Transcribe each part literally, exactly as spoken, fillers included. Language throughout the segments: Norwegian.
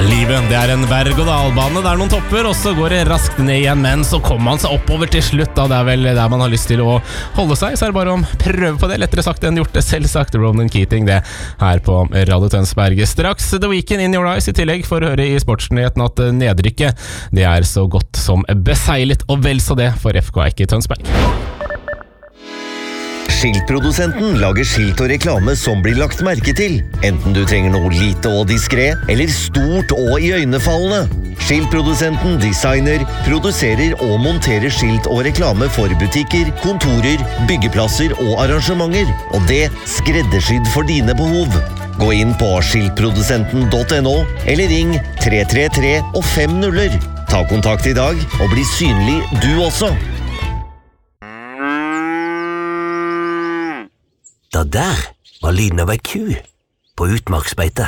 Livet, det er en berg- og dalbane. Det er noen topper, og så går det raskt ned igjen, men så kommer man seg oppover til slutt. Da. Det er vel der man har lyst til å holde seg, så er det bare å prøve på det. Lettere sagt enn gjort det, selvsagt. Ronan Keating, det her på Radio Tønsberg. Straks The Weekend in Your Eyes, i tillegg for å høre i sportsnyheten at nedrykket, det er så godt som beseilet, og vel så det for F K Eik i Tønsberg. Skiltprodusenten lager skilt og reklame som blir lagt merke til, enten du trenger noe lite og diskret, eller stort og iøynefallende. Skiltprodusenten designer, produserer og monterer skilt og reklame for butikker, kontorer, byggeplasser og arrangementer, og det skreddersydd for dine behov. Gå inn på skiltprodusenten punktum no, eller ring tre tre tre og fem nuller. Ta kontakt i dag og bli synlig du også. Da der var lyden av ei ku på utmarksbeite.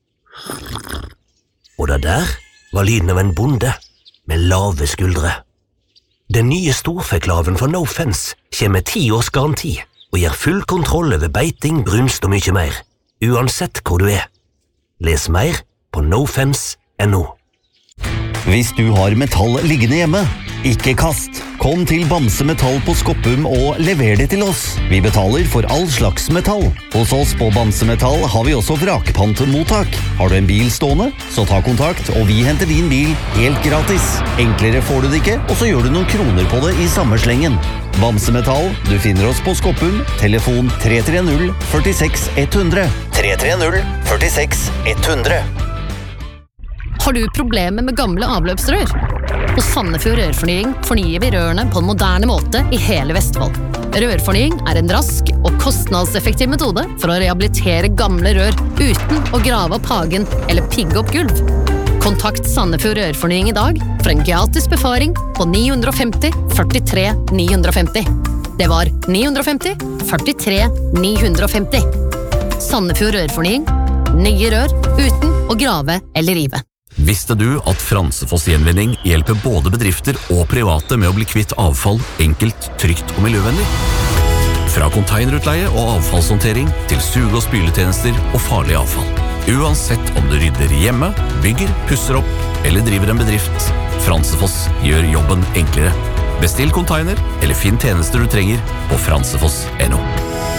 Og da der var lyden av en bonde med lave skuldre. Den nye storfeklaven fra No Fence kommer med ti års garanti og gir full kontroll over beiting, brunst og mye mer, uansett hvor du er. Les mer på nofence punktum no. Hvis du har metall liggende hjemme, ikke kast. Kom til Bamse Metall på Skoppum og lever det til oss. Vi betaler for all slags metall. Hos oss på Bamse Metall har vi også vrakpantmottak. Har du en bil stående, så ta kontakt, og vi henter din bil helt gratis. Enklere får du det ikke, og så gjør du noen kroner på det i samme slengen. Bamse Metall, du finner oss på Skoppum, telefon tre tre null fire seks ett null null. tre tre null fire seks ett null null. Har du problemer med gamle avløpsrør? Hos Sandefjord Rørfornying fornyer vi rørene på en moderne måte i hele Vestfold. Rørfornying er en rask og kostnadseffektiv metode for å rehabilitere gamle rør uten å grave opp hagen eller pigge opp gulv. Kontakt Sandefjord Rørfornying i dag for en gratis befaring på ni fem null førtitre ni fem null. Det var ni fem null førtitre ni fem null. Sandefjord Rørfornying. Nye rør uten å grave eller rive. Visste du at Fransefoss Gjenvinning hjelper både bedrifter og private med å bli kvitt avfall enkelt, trygt og miljøvennlig? Fra containerutleie og avfallshåndtering til suge- og spyletjenester og farlig avfall. Uansett om du rydder hjemme, bygger, pusser opp eller driver en bedrift, Fransefoss gjør jobben enklere. Bestill container eller finn tjenester du trenger på fransefoss punktum no.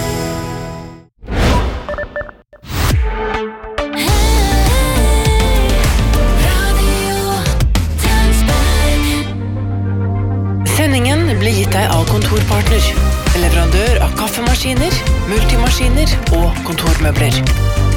Sendingen blir gitt deg av Kontorpartner, leverandør av kaffemaskiner, multimaskiner og kontormøbler.